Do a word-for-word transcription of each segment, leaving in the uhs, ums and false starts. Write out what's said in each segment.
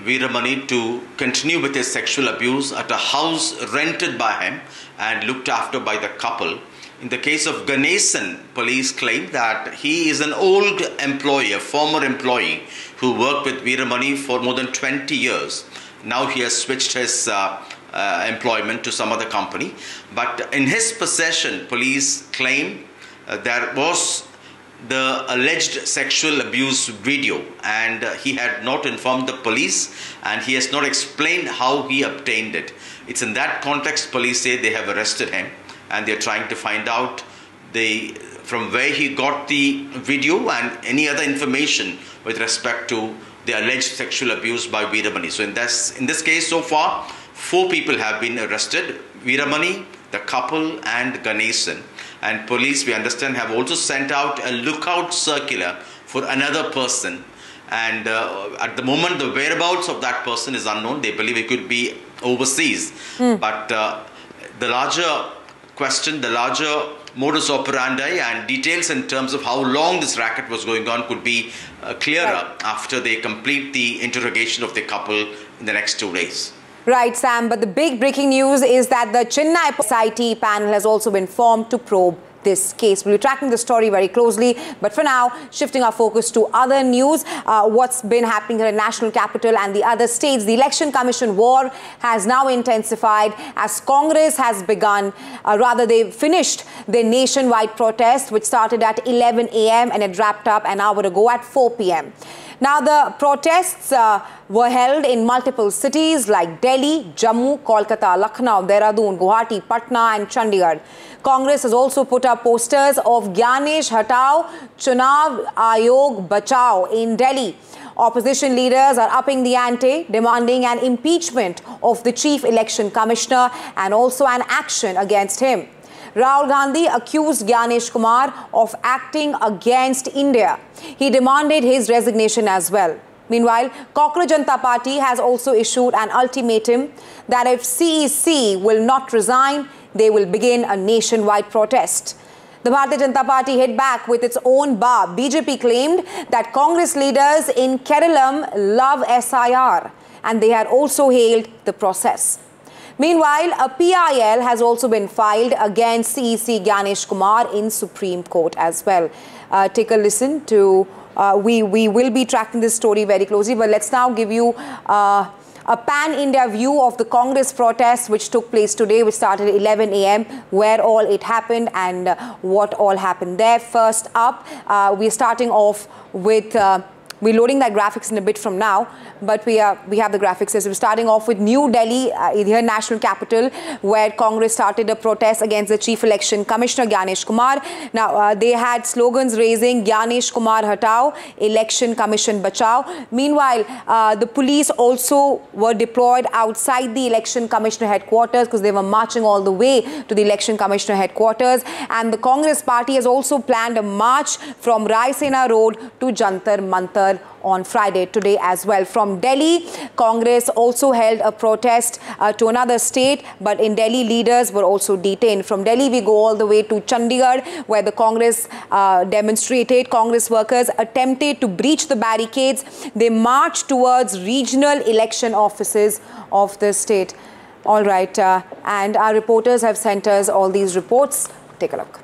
Veeramani to continue with his sexual abuse at a house rented by him and looked after by the couple. In the case of Ganesan, police claim that he is an old employee, a former employee who worked with Veeramani for more than twenty years. Now he has switched his uh, uh, employment to some other company. But in his possession, police claim uh, there was the alleged sexual abuse video, and uh, he had not informed the police, and he has not explained how he obtained it. It's in that context police say they have arrested him, and they're trying to find out the from where he got the video and any other information with respect to the alleged sexual abuse by Veeramani. So in this, in this case, so far, four people have been arrested: Veeramani, the couple, and Ganesan. And police, we understand, have also sent out a lookout circular for another person. And uh, at the moment, the whereabouts of that person is unknown. They believe it could be overseas. Mm. But uh, the larger question, the larger modus operandi and details in terms of how long this racket was going on could be uh, clearer right. after they complete the interrogation of the couple in the next two days. Right, Sam, but the big breaking news is that the Chennai S I T panel has also been formed to probe this case. We'll be tracking the story very closely, but for now, shifting our focus to other news, uh, what's been happening in the national capital and the other states. The Election Commission war has now intensified as Congress has begun, uh, rather they finished their nationwide protest, which started at eleven A M and it wrapped up an hour ago at four P M Now, the protests uh, were held in multiple cities like Delhi, Jammu, Kolkata, Lucknow, Dehradun, Guwahati, Patna and Chandigarh. Congress has also put up posters of Gyanesh Hatao, Chunav Ayog Bachao in Delhi. Opposition leaders are upping the ante, demanding an impeachment of the Chief Election Commissioner and also an action against him. Rahul Gandhi accused Gyanesh Kumar of acting against India. He demanded his resignation as well. Meanwhile, Cockroach Janata Party has also issued an ultimatum that if C E C will not resign, they will begin a nationwide protest. The Bharatiya Janata Party hit back with its own barb. B J P claimed that Congress leaders in Kerala love S I R and they had also hailed the process. Meanwhile, a P I L has also been filed against C E C Gyanesh Kumar in Supreme Court as well. Uh, take a listen to, uh, we, we will be tracking this story very closely, but let's now give you uh, a pan-India view of the Congress protest which took place today, which started at eleven A M, where all it happened and uh, what all happened there. First up, uh, we're starting off with... Uh, We're loading that graphics in a bit from now, but we are we have the graphics. So we're starting off with New Delhi, uh, here national capital, where Congress started a protest against the Chief Election Commissioner Gyanesh Kumar. Now uh, they had slogans raising "Gyanesh Kumar Hatao, Election Commission Bachao." Meanwhile, uh, the police also were deployed outside the Election Commissioner headquarters because they were marching all the way to the Election Commissioner headquarters. And the Congress party has also planned a march from Raisena Road to Jantar Mantar on Friday today as well. From Delhi, Congress also held a protest uh, to another state, but in Delhi, leaders were also detained. From Delhi, we go all the way to Chandigarh, where the Congress uh, demonstrated. Congress workers attempted to breach the barricades. They marched towards regional election offices of the state. All right, uh, and our reporters have sent us all these reports. Take a look.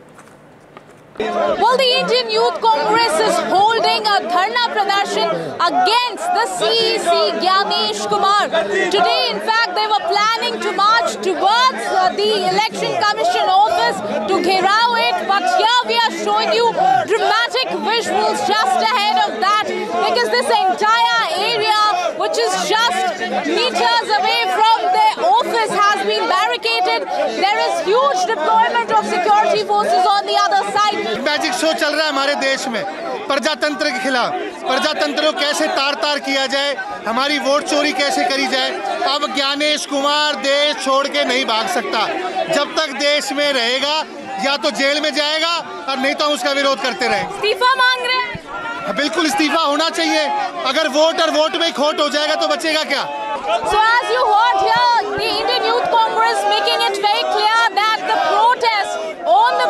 Well, the Indian Youth Congress is holding a dharna pradarshan against the C E C Gyanesh Kumar. Today, in fact, they were planning to march towards uh, the Election Commission office to gherao it, but here we are showing you dramatic visuals just ahead of that, because this entire area, which is just meters away from their office, has been barricaded. There is huge deployment of security forces on the other side. Magic show चल रहा है हमारे देश में प्रजातंत्र के खिलाफ। प्रजातंत्र को कैसे तार तार किया जाए, हमारी वोट चोरी कैसे करी जाए। अब ज्ञानेश कुमार देश छोड़ के नहीं भाग सकता। जब तक देश में रहेगा या तो जेल में जाएगा और नहीं तो हम उसका विरोध करते रहेंगे। इस्तीफा मांग रहे हैं? बिल्कुल इस्तीफा होना चाहिए। अगर वोट और वोट में खोट हो जाएगा तो बचेगा क्या? So as you heard here, the Indian Youth Congress making it very clear that the protest on the